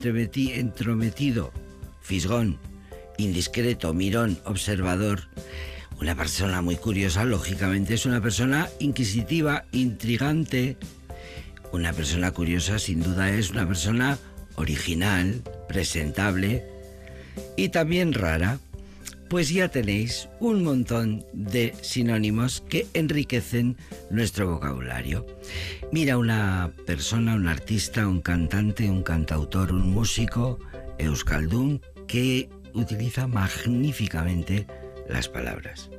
entrometido, fisgón, indiscreto, mirón, observador. Una persona muy curiosa, lógicamente, es una persona inquisitiva, intrigante. Una persona curiosa, sin duda, es una persona original, presentable y también rara. Pues ya tenéis un montón de sinónimos que enriquecen nuestro vocabulario. Mira, una persona, un artista, un cantante, un cantautor, un músico, euskaldun, que utiliza magníficamente las palabras.